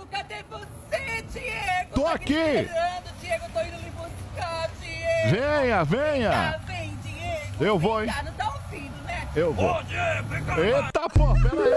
cadê você, Diego? Tô aqui. Esperando, Diego, tô indo lhe buscar, Diego. Venha, venha. Vem, Diego. Eu vou, hein? Não tá ouvindo, né? Eu vou. Ô, Diego, vem cá. Eita, pô, pera aí.